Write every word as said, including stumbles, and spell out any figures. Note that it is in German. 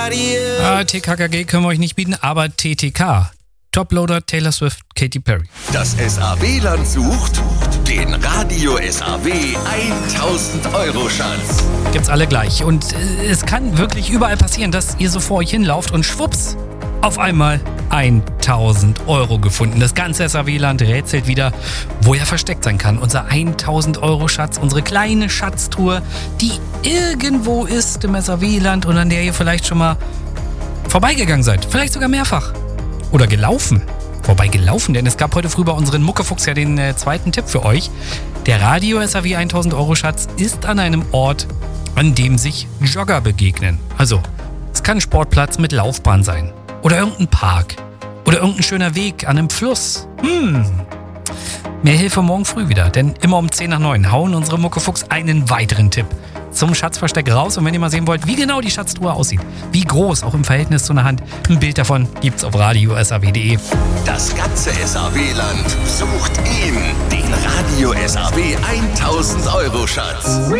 Radio. Ah, T K K G können wir euch nicht bieten, aber T T K. Toploader, Taylor Swift, Katy Perry. Das S A W-Land sucht den Radio S A W tausend Euro Schatz. Gibt's alle gleich. Und äh, es kann wirklich überall passieren, dass ihr so vor euch hinlauft und schwupps, auf einmal tausend Euro gefunden. Das ganze S A W-Land rätselt wieder, wo er versteckt sein kann. Unser tausend Euro Schatz, unsere kleine Schatztruhe, die irgendwo ist im S A W-Land und an der ihr vielleicht schon mal vorbeigegangen seid. Vielleicht sogar mehrfach. Oder gelaufen. Wobei gelaufen, denn es gab heute früh bei unseren Muckefuchs ja den äh, zweiten Tipp für euch. Der Radio S A W tausend Euro Schatz ist an einem Ort, an dem sich Jogger begegnen. Also, es kann ein Sportplatz mit Laufbahn sein. Oder irgendein Park. Oder irgendein schöner Weg an einem Fluss. Hm. Mehr Hilfe morgen früh wieder, denn immer um zehn nach neun hauen unsere Muckefuchs einen weiteren Tipp zum Schatzversteck raus. Und wenn ihr mal sehen wollt, wie genau die Schatztruhe aussieht, wie groß, auch im Verhältnis zu einer Hand, ein Bild davon gibt's auf radio s a w punkt de. Das ganze S A W-Land sucht ihn, den Radio S A W tausend Euro Schatz.